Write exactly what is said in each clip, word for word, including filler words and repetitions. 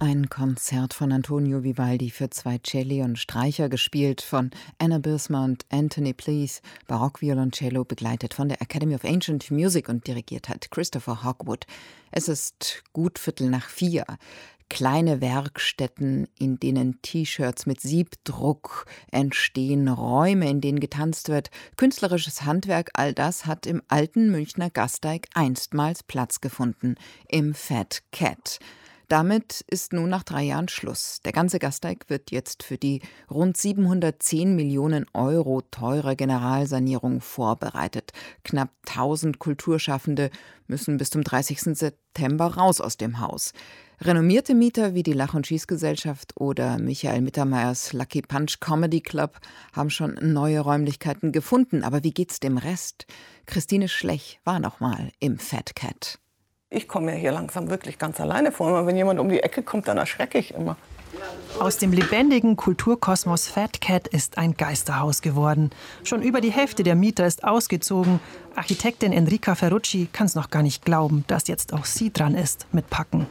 Ein Konzert von Antonio Vivaldi für zwei Celli und Streicher, gespielt von Anna Birsma und Anthony Pleas, Barockvioloncello, begleitet von der Academy of Ancient Music und dirigiert hat Christopher Hogwood. Es ist gut Viertel nach vier. Kleine Werkstätten, in denen T-Shirts mit Siebdruck entstehen, Räume, in denen getanzt wird, künstlerisches Handwerk, all das hat im alten Münchner Gasteig einstmals Platz gefunden, im Fat Cat. Damit ist nun nach drei Jahren Schluss. Der ganze Gasteig wird jetzt für die rund siebenhundertzehn Millionen Euro teure Generalsanierung vorbereitet. Knapp tausend Kulturschaffende müssen bis zum dreißigsten September raus aus dem Haus. Renommierte Mieter wie die Lach- und Schießgesellschaft oder Michael Mittermeiers Lucky Punch Comedy Club haben schon neue Räumlichkeiten gefunden. Aber wie geht's dem Rest? Christine Schlech war noch mal im Fat Cat. Ich komme mir hier langsam wirklich ganz alleine vor. Wenn jemand um die Ecke kommt, dann erschrecke ich immer. Aus dem lebendigen Kulturkosmos Fat Cat ist ein Geisterhaus geworden. Schon über die Hälfte der Mieter ist ausgezogen. Architektin Enrica Ferrucci kann es noch gar nicht glauben, dass jetzt auch sie dran ist mit Packen.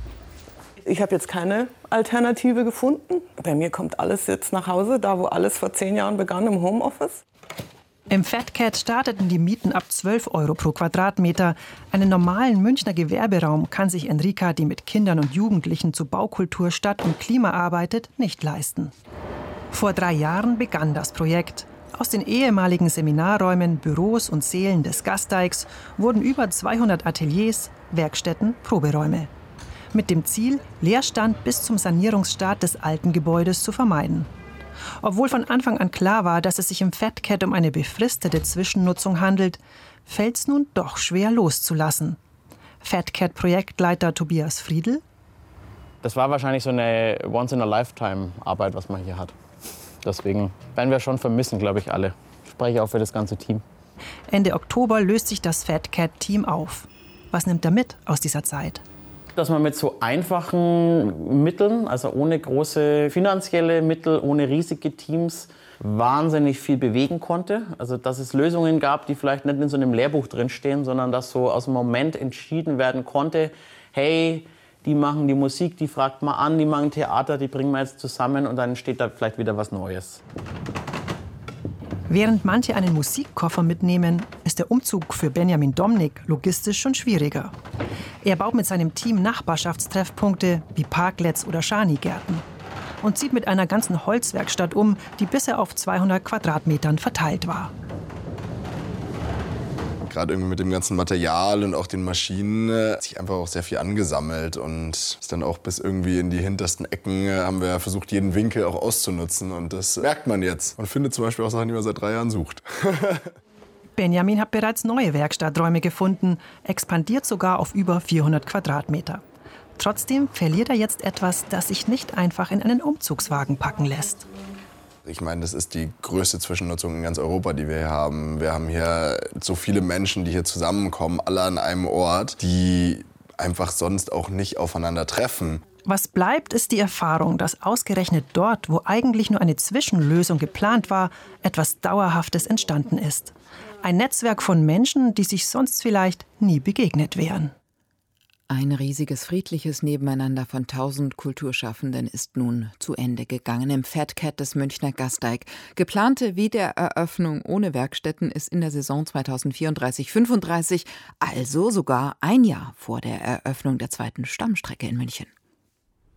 Ich habe jetzt keine Alternative gefunden. Bei mir kommt alles jetzt nach Hause, da wo alles vor zehn Jahren begann, im Homeoffice. Im Fat Cat starteten die Mieten ab zwölf Euro pro Quadratmeter. Einen normalen Münchner Gewerberaum kann sich Enrica, die mit Kindern und Jugendlichen zu Baukultur, Stadt und Klima arbeitet, nicht leisten. Vor drei Jahren begann das Projekt. Aus den ehemaligen Seminarräumen, Büros und Sälen des Gasteigs wurden über zweihundert Ateliers, Werkstätten, Proberäume. Mit dem Ziel, Leerstand bis zum Sanierungsstart des alten Gebäudes zu vermeiden. Obwohl von Anfang an klar war, dass es sich im Fat Cat um eine befristete Zwischennutzung handelt, fällt es nun doch schwer loszulassen. Fat Cat Projektleiter Tobias Friedl. Das war wahrscheinlich so eine Once-in-a-Lifetime-Arbeit, was man hier hat. Deswegen werden wir schon vermissen, glaube ich, alle. Ich spreche auch für das ganze Team. Ende Oktober löst sich das Fat Cat-Team auf. Was nimmt er mit aus dieser Zeit? Dass man mit so einfachen Mitteln, also ohne große finanzielle Mittel, ohne riesige Teams, wahnsinnig viel bewegen konnte. Also dass es Lösungen gab, die vielleicht nicht in so einem Lehrbuch drinstehen, sondern dass so aus dem Moment entschieden werden konnte, hey, die machen die Musik, die fragt man an, die machen Theater, die bringen wir jetzt zusammen und dann entsteht da vielleicht wieder was Neues. Während manche einen Musikkoffer mitnehmen, ist der Umzug für Benjamin Domnick logistisch schon schwieriger. Er baut mit seinem Team Nachbarschaftstreffpunkte wie Parklets oder Schanigärten und zieht mit einer ganzen Holzwerkstatt um, die bisher auf zweihundert Quadratmetern verteilt war. Gerade irgendwie mit dem ganzen Material und auch den Maschinen hat sich einfach auch sehr viel angesammelt und ist dann auch bis irgendwie in die hintersten Ecken haben wir versucht, jeden Winkel auch auszunutzen und das merkt man jetzt und findet zum Beispiel auch Sachen, die man seit drei Jahren sucht. Benjamin hat bereits neue Werkstatträume gefunden, expandiert sogar auf über vierhundert Quadratmeter. Trotzdem verliert er jetzt etwas, das sich nicht einfach in einen Umzugswagen packen lässt. Ich meine, das ist die größte Zwischennutzung in ganz Europa, die wir hier haben. Wir haben hier so viele Menschen, die hier zusammenkommen, alle an einem Ort, die einfach sonst auch nicht aufeinander treffen. Was bleibt, ist die Erfahrung, dass ausgerechnet dort, wo eigentlich nur eine Zwischenlösung geplant war, etwas Dauerhaftes entstanden ist. Ein Netzwerk von Menschen, die sich sonst vielleicht nie begegnet wären. Ein riesiges friedliches Nebeneinander von tausend Kulturschaffenden ist nun zu Ende gegangen im Fat Cat des Münchner Gasteig. Geplante Wiedereröffnung ohne Werkstätten ist in der Saison zweitausendvierunddreißig fünfunddreißig, also sogar ein Jahr vor der Eröffnung der zweiten Stammstrecke in München.